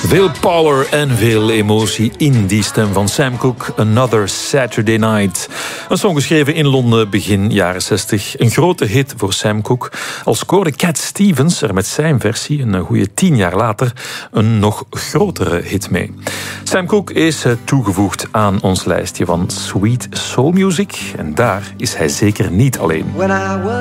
Veel power en veel emotie in die stem van Sam Cooke. Another Saturday Night. Een song geschreven in Londen begin jaren 60. Een grote hit voor Sam Cooke. Al scoorde Cat Stevens er met zijn versie een goede 10 jaar later een nog grotere hit mee. Sam Cooke is toegevoegd aan ons lijstje van Sweet Soul Music. En daar is hij zeker niet alleen.